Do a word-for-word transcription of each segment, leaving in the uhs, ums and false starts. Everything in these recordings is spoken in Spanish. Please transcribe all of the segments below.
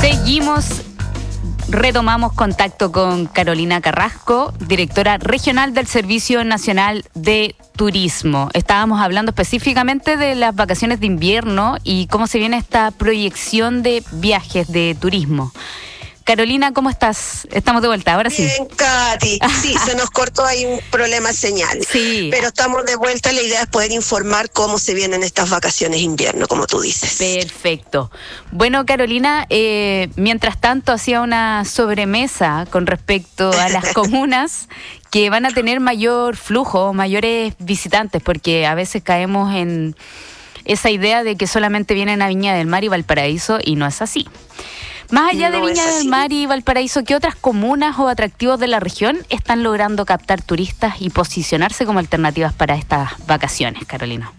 Seguimos, retomamos contacto con Carolina Carrasco, directora regional del Servicio Nacional de Turismo. Estábamos hablando específicamente de las vacaciones de invierno y cómo se viene esta proyección de viajes de turismo. Carolina, ¿cómo estás? Estamos de vuelta, ahora sí. Bien, Katy. Sí, se nos cortó ahí un problema de señal. Sí. Pero estamos de vuelta. La idea es poder informar cómo se vienen estas vacaciones de invierno, como tú dices. Perfecto. Bueno, Carolina, eh, mientras tanto hacía una sobremesa con respecto a las comunas que van a tener mayor flujo, mayores visitantes, porque a veces caemos en esa idea de que solamente vienen a Viña del Mar y Valparaíso, y no es así. Más allá de No Viña es del Mar y Valparaíso, ¿qué otras comunas o atractivos de la región están logrando captar turistas y posicionarse como alternativas para estas vacaciones, Carolina?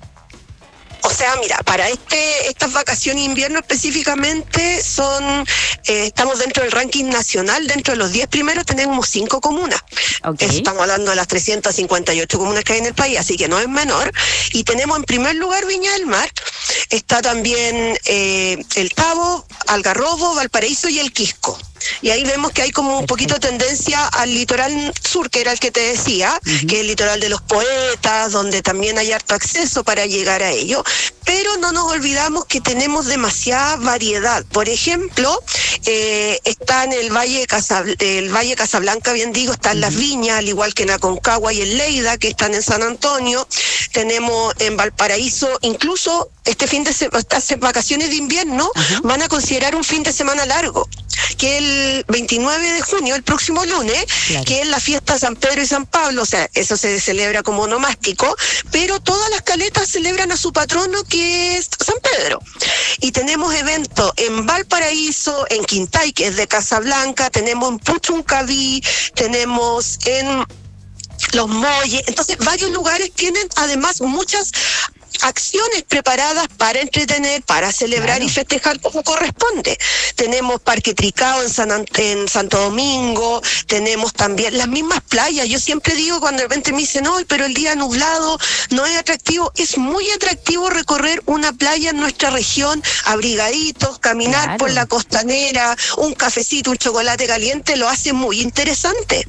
O sea, mira, para este estas vacaciones de invierno específicamente son, eh, estamos dentro del ranking nacional, dentro de los diez primeros tenemos cinco comunas. Okay. Eso, estamos hablando de las trescientas cincuenta y ocho comunas que hay en el país, así que no es menor. Y tenemos en primer lugar Viña del Mar, está también eh, El Tabo, Algarrobo, Valparaíso y El Quisco. Y ahí vemos que hay como un poquito de tendencia al litoral sur, que era el que te decía, uh-huh. que es el litoral de los poetas, donde también hay harto acceso para llegar a ello. Pero no nos olvidamos que tenemos demasiada variedad. Por ejemplo, eh, está en el Valle, Casab- el Valle Casablanca, bien digo, están uh-huh. las Viñas, al igual que en Aconcagua y en Lleida, que están en San Antonio. Tenemos en Valparaíso, incluso este fin de se- estas vacaciones de invierno uh-huh. van a considerar un fin de semana largo, que el veintinueve de junio, el próximo lunes, claro. que es la fiesta San Pedro y San Pablo. O sea, eso se celebra como onomástico, pero todas las caletas celebran a su patrono, que es San Pedro. Y tenemos eventos en Valparaíso, en Quintay, que es de Casablanca, tenemos en Puchuncaví, tenemos en Los Molles. Entonces, varios lugares tienen además muchas acciones preparadas para entretener, para celebrar, claro. y festejar como corresponde. Tenemos Parque Tricao en, San, en Santo Domingo, tenemos también las mismas playas. Yo siempre digo, cuando de repente me dicen, no, pero el día nublado no es atractivo, es muy atractivo recorrer una playa en nuestra región, abrigaditos, caminar claro. por la costanera, un cafecito, un chocolate caliente, lo hace muy interesante.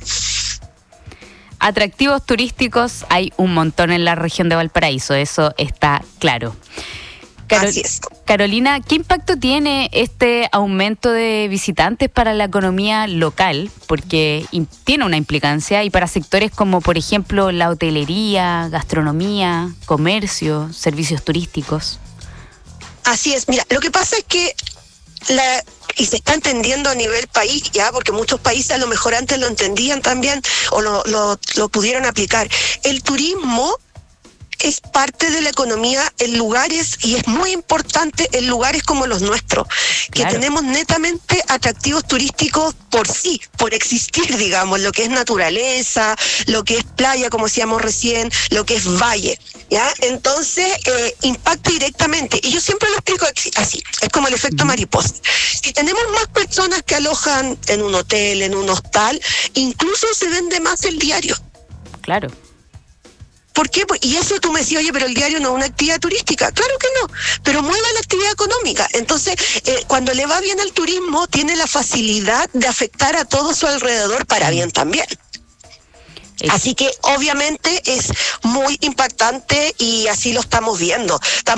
Atractivos turísticos hay un montón en la región de Valparaíso, eso está claro. Carol- Así es. Carolina, ¿qué impacto tiene este aumento de visitantes para la economía local? Porque in- tiene una implicancia, y para sectores como, por ejemplo, la hotelería, gastronomía, comercio, servicios turísticos. Así es. Mira, lo que pasa es que la... y se está entendiendo a nivel país ya, porque muchos países a lo mejor antes lo entendían también o lo, lo, lo pudieron aplicar. El turismo es parte de la economía en lugares, y es muy importante en lugares como los nuestros, que claro. tenemos netamente atractivos turísticos por sí, por existir, digamos, lo que es naturaleza, lo que es playa, como decíamos recién, lo que es valle, ¿ya? Entonces, eh, impacta directamente, y yo siempre lo explico así, es como el efecto mariposa. Si tenemos más personas que alojan en un hotel, en un hostal, incluso se vende más el diario. Claro. ¿Por qué? Y eso tú me decías, oye, pero el diario no es una actividad turística. Claro que no, pero mueve la actividad económica. Entonces, eh, cuando le va bien al turismo, tiene la facilidad de afectar a todo su alrededor para bien también. Así que obviamente es muy impactante, y así lo estamos viendo.